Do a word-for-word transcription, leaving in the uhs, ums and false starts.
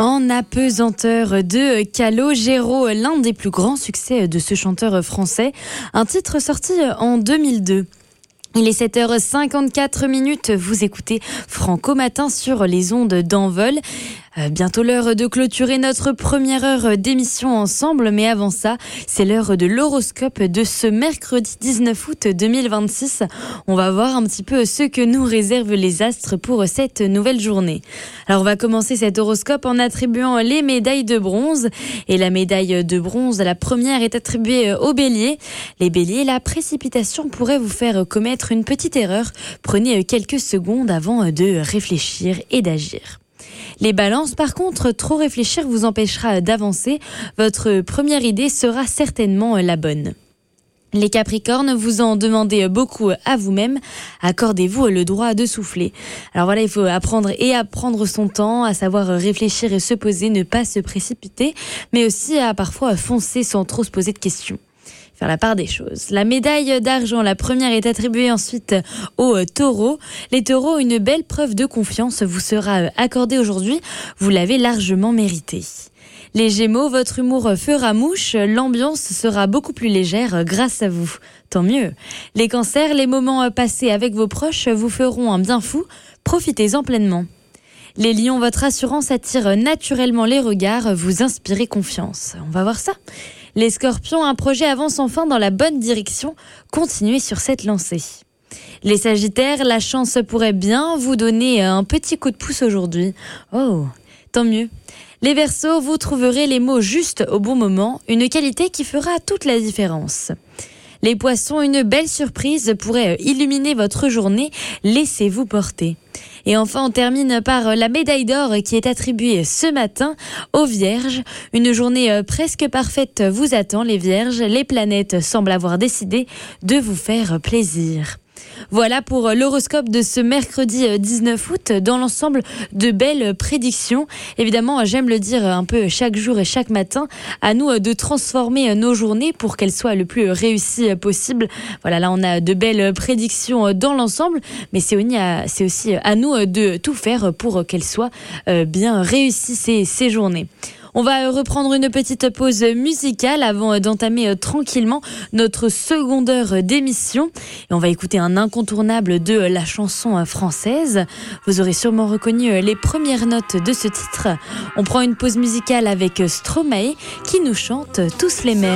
En apesanteur de Calogero, l'un des plus grands succès de ce chanteur français, un titre sorti en deux mille deux. Il est sept heures cinquante-quatre minutes, vous écoutez Franco Matin sur les ondes d'Envol. Euh, bientôt l'heure de clôturer notre première heure d'émission ensemble, mais avant ça, c'est l'heure de l'horoscope de ce mercredi dix-neuf août deux mille vingt-six. On va voir un petit peu ce que nous réservent les astres pour cette nouvelle journée. Alors on va commencer cet horoscope en attribuant les médailles de bronze. Et la médaille de bronze, la première est attribuée aux béliers. Les béliers, la précipitation pourrait vous faire commettre une petite erreur. Prenez quelques secondes avant de réfléchir et d'agir. Les balances, par contre, trop réfléchir vous empêchera d'avancer. Votre première idée sera certainement la bonne. Les capricornes, vous en demandez beaucoup à vous-même. Accordez-vous le droit de souffler. Alors voilà, il faut apprendre et apprendre son temps, à savoir réfléchir et se poser, ne pas se précipiter, mais aussi à parfois foncer sans trop se poser de questions. Faire la part des choses. La médaille d'argent, la première est attribuée ensuite aux taureaux. Les taureaux, une belle preuve de confiance vous sera accordée aujourd'hui. Vous l'avez largement mérité. Les gémeaux, votre humour fera mouche. L'ambiance sera beaucoup plus légère grâce à vous. Tant mieux. Les cancers, les moments passés avec vos proches vous feront un bien fou. Profitez-en pleinement. Les lions, votre assurance attire naturellement les regards. Vous inspirez confiance. On va voir ça. Les scorpions, un projet avance enfin dans la bonne direction. Continuez sur cette lancée. Les sagittaires, la chance pourrait bien vous donner un petit coup de pouce aujourd'hui. Oh, tant mieux. Les verseaux, vous trouverez les mots justes au bon moment, une qualité qui fera toute la différence. Les poissons, une belle surprise pourrait illuminer votre journée. Laissez-vous porter. Et enfin, on termine par la médaille d'or qui est attribuée ce matin aux Vierges. Une journée presque parfaite vous attend, les Vierges. Les planètes semblent avoir décidé de vous faire plaisir. Voilà pour l'horoscope de ce mercredi dix-neuf août. Dans l'ensemble, de belles prédictions. Évidemment, j'aime le dire un peu chaque jour et chaque matin, à nous de transformer nos journées pour qu'elles soient le plus réussies possible. Voilà, là on a de belles prédictions dans l'ensemble, mais c'est aussi à nous de tout faire pour qu'elles soient bien réussies ces, ces journées. On va reprendre une petite pause musicale avant d'entamer tranquillement notre seconde heure d'émission. Et on va écouter un incontournable de la chanson française. Vous aurez sûrement reconnu les premières notes de ce titre. On prend une pause musicale avec Stromae qui nous chante Tous les mêmes.